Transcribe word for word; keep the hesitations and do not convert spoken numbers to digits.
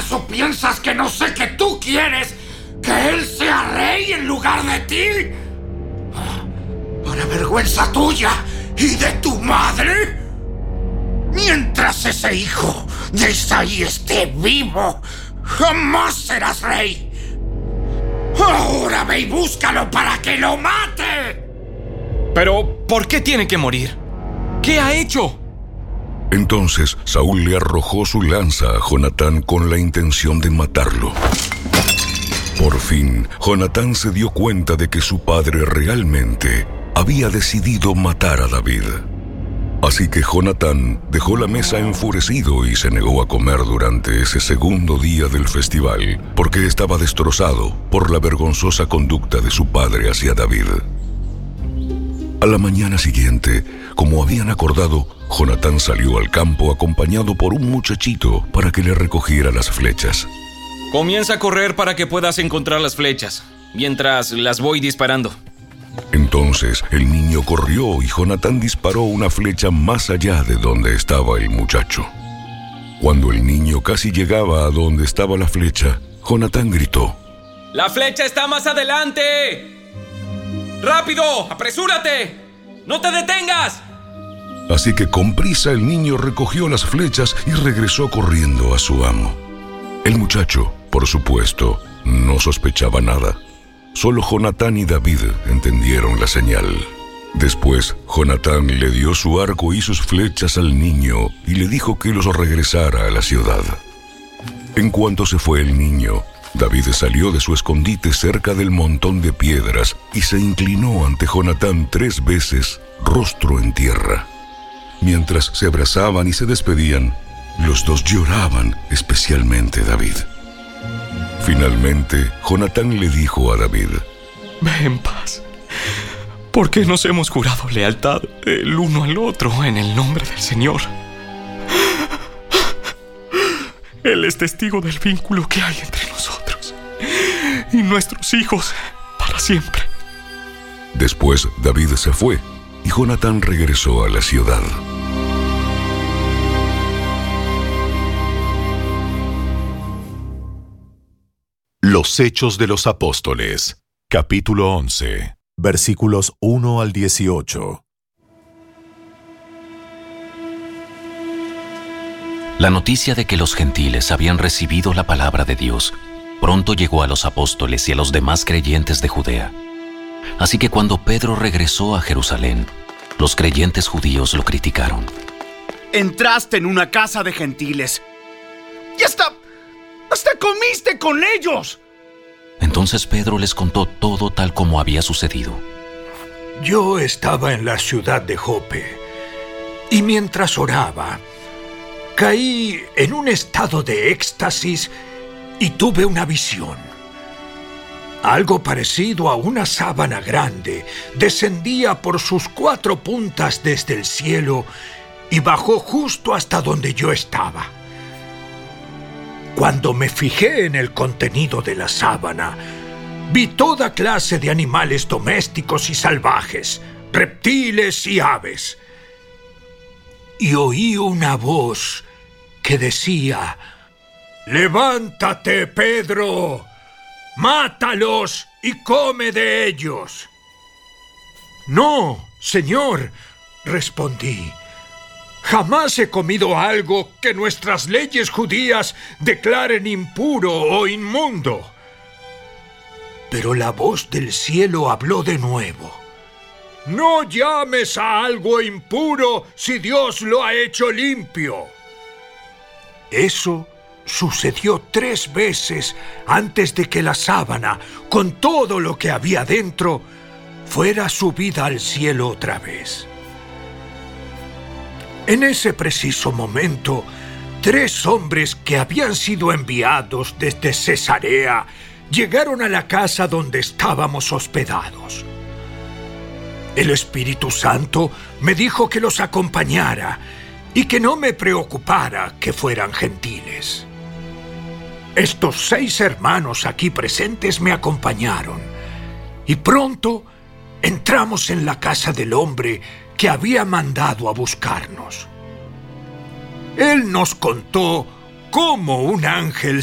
¿Acaso piensas que no sé que tú quieres que él sea rey en lugar de ti? ¿Para vergüenza tuya y de tu madre? Mientras ese hijo de Isaí esté vivo, jamás serás rey. Ahora ve y búscalo para que lo mate. Pero, ¿por qué tiene que morir? ¿Qué ha hecho? Entonces Saúl le arrojó su lanza a Jonatán con la intención de matarlo. Por fin, Jonatán se dio cuenta de que su padre realmente había decidido matar a David. Así que Jonatán dejó la mesa enfurecido y se negó a comer durante ese segundo día del festival, porque estaba destrozado por la vergonzosa conducta de su padre hacia David. A la mañana siguiente, como habían acordado, Jonatán salió al campo acompañado por un muchachito para que le recogiera las flechas. Comienza a correr para que puedas encontrar las flechas, mientras las voy disparando. Entonces el niño corrió y Jonatán disparó una flecha más allá de donde estaba el muchacho. Cuando el niño casi llegaba a donde estaba la flecha, Jonatán gritó: ¡La flecha está más adelante! ¡Rápido! ¡Apresúrate! ¡No te detengas! Así que con prisa el niño recogió las flechas y regresó corriendo a su amo. El muchacho, por supuesto, no sospechaba nada. Solo Jonatán y David entendieron la señal. Después, Jonatán le dio su arco y sus flechas al niño y le dijo que los regresara a la ciudad. En cuanto se fue el niño, David salió de su escondite cerca del montón de piedras y se inclinó ante Jonatán tres veces, rostro en tierra. Mientras se abrazaban y se despedían, los dos lloraban, especialmente David. Finalmente, Jonatán le dijo a David: Ve en paz, porque nos hemos jurado lealtad el uno al otro en el nombre del Señor. Él es testigo del vínculo que hay entre nosotros y nuestros hijos para siempre. Después David se fue y Jonatán regresó a la ciudad. Los Hechos de los Apóstoles, capítulo once, versículos uno al dieciocho. La noticia de que los gentiles habían recibido la palabra de Dios pronto llegó a los apóstoles y a los demás creyentes de Judea. Así que cuando Pedro regresó a Jerusalén, los creyentes judíos lo criticaron. Entraste en una casa de gentiles y hasta, hasta comiste con ellos. Entonces Pedro les contó todo tal como había sucedido. Yo estaba en la ciudad de Jope y mientras oraba, caí en un estado de éxtasis y tuve una visión. Algo parecido a una sábana grande descendía por sus cuatro puntas desde el cielo y bajó justo hasta donde yo estaba. Cuando me fijé en el contenido de la sábana, vi toda clase de animales domésticos y salvajes, reptiles y aves. Y oí una voz que decía: «Levántate, Pedro, mátalos y come de ellos». «No, Señor», respondí, «jamás he comido algo que nuestras leyes judías declaren impuro o inmundo». Pero la voz del cielo habló de nuevo. «No llames a algo impuro si Dios lo ha hecho limpio». Eso sucedió tres veces antes de que la sábana, con todo lo que había dentro, fuera subida al cielo otra vez. En ese preciso momento, tres hombres que habían sido enviados desde Cesarea llegaron a la casa donde estábamos hospedados. El Espíritu Santo me dijo que los acompañara y que no me preocupara que fueran gentiles. Estos seis hermanos aquí presentes me acompañaron y pronto entramos en la casa del hombre que había mandado a buscarnos. Él nos contó cómo un ángel